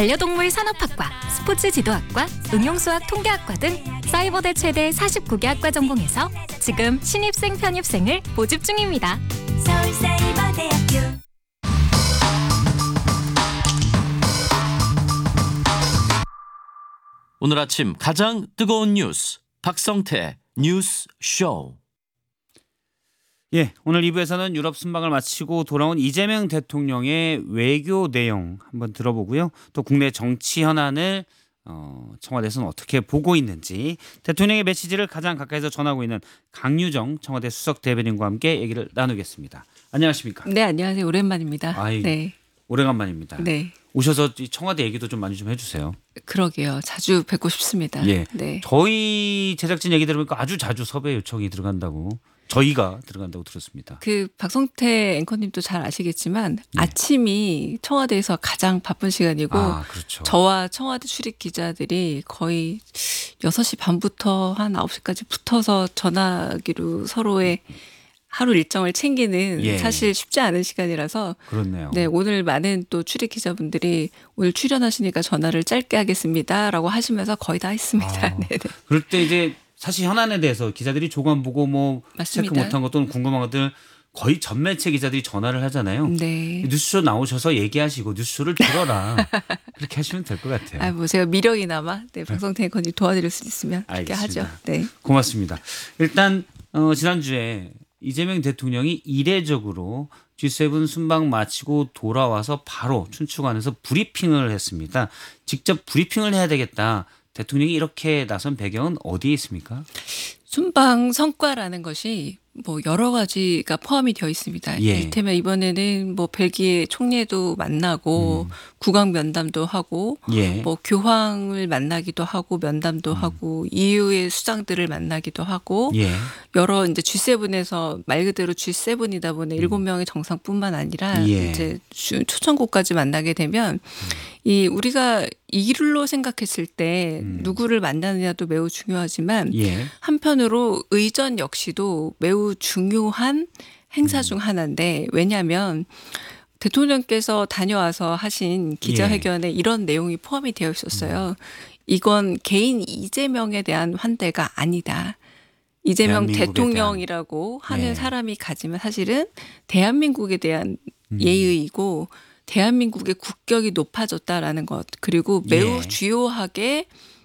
반려동물 산업학과, 스포츠지도학과, 응용수학 통계학과 등 사이버대 최대 49개 학과 전공에서 지금 신입생 편입생을 모집 중입니다. 서울사이버대학교. 오늘 아침 가장 뜨거운 뉴스 박성태 뉴스 쇼. 예, 오늘 2부에서는 유럽 순방을 마치고 돌아온 이재명 대통령의 외교 내용 한번 들어보고요. 또 국내 정치 현안을 청와대에서는 어떻게 보고 있는지 대통령의 메시지를 가장 가까이서 전하고 있는 강유정 청와대 수석 대변인과 함께 얘기를 나누겠습니다. 안녕하십니까? 네, 안녕하세요. 오랜만입니다. 네. 오래간만입니다. 네. 오셔서 청와대 얘기도 좀 많이 좀 해주세요. 그러게요. 자주 뵙고 싶습니다. 예. 네. 저희 제작진 얘기 들으니까 아주 자주 섭외 요청이 들어간다고. 저희가 들어간다고 들었습니다. 그 박성태 앵커님도 잘 아시겠지만 아침이 청와대에서 가장 바쁜 시간이고 그렇죠. 저와 청와대 출입 기자들이 거의 6시 반부터 한 9시까지 붙어서 전화기로 서로의 하루 일정을 챙기는 사실 쉽지 않은 시간이라서 그렇네요. 네, 오늘 많은 또 출입 기자분들이 오늘 출연하시니까 전화를 짧게 하겠습니다라고 하시면서 거의 다 했습니다. 네네. 그럴 때 이제 사실 현안에 대해서 기자들이 조금 보고 뭐 맞습니다. 체크 못한 것도 궁금한 것들 거의 전 매체 기자들이 전화를 하잖아요. 네. 뉴스쇼 나오셔서 얘기하시고 뉴스쇼를 들어라. 그렇게 하시면 될 것 같아요. 뭐 제가 미력이나마 박성태 앵커님 도와드릴 수 있으면 그렇게 알겠습니다. 하죠. 네. 고맙습니다. 일단 지난주에 이재명 대통령이 이례적으로 G7 순방 마치고 돌아와서 바로 춘추관에서 브리핑을 했습니다. 직접 브리핑을 해야 되겠다. 대통령이 이렇게 나선 배경은 어디에 있습니까? 순방 성과라는 것이 뭐 여러 가지가 포함이 되어 있습니다. 이를테면 이번에는 뭐 벨기에 총리도 만나고 국왕 면담도 하고 뭐 교황을 만나기도 하고 면담도 하고 EU의 수장들을 만나기도 하고 여러 이제 G7에서 말 그대로 G7이다 보니 7명의 정상뿐만 아니라 이제 초청국까지 만나게 되면 이 우리가 일로 생각했을 때 누구를 만나느냐도 매우 중요하지만 한편으로 의전 역시도 매우 중요한 행사 중 하나인데 왜냐하면 대통령께서 다녀와서 하신 기자회견에 이런 내용이 포함이 되어 있었어요. 이건 개인 이재명에 대한 환대가 아니다. 이재명 대통령이라고 하는 사람이 가지면 사실은 대한민국에 대한 예의이고 대한민국의 국격이 높아졌다라는 것 그리고 매우 주요하게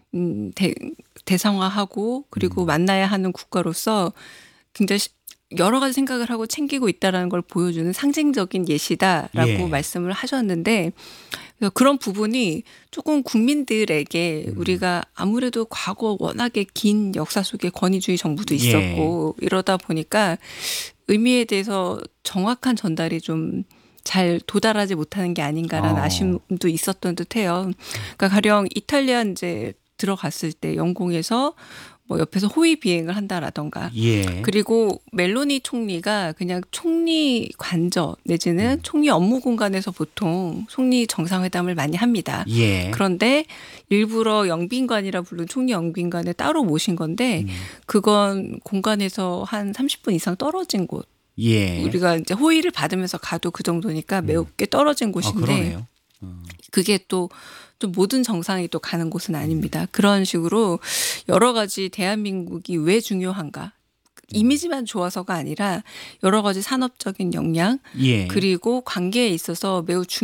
대상화하고 그리고 만나야 하는 국가로서 굉장히 여러 가지 생각을 하고 챙기고 있다는 걸 보여주는 상징적인 예시다라고 말씀을 하셨는데 그런 부분이 조금 국민들에게 우리가 아무래도 과거 워낙에 긴 역사 속에 권위주의 정부도 있었고 이러다 보니까 의미에 대해서 정확한 전달이 좀 잘 도달하지 못하는 게 아닌가라는 아쉬움도 있었던 듯해요. 그러니까 가령 이탈리아 이제 들어갔을 때 영공에서 뭐 옆에서 호위 비행을 한다라던가 그리고 멜로니 총리가 그냥 총리 관저 내지는 총리 업무 공간에서 보통 총리 정상회담을 많이 합니다. 그런데 일부러 영빈관이라 부르는 총리 영빈관에 따로 모신 건데 그건 공간에서 한 30분 이상 떨어진 곳. 우리가 이제 호의를 받으면서 가도 그 정도니까 매우 꽤 떨어진 곳인데 그게 또 모든 정상이 또 가는 곳은 아닙니다. 그런 식으로 여러 가지 대한민국이 왜 중요한가. 이미지만 좋아서가 아니라 여러 가지 산업적인 역량 그리고 관계에 있어서 매우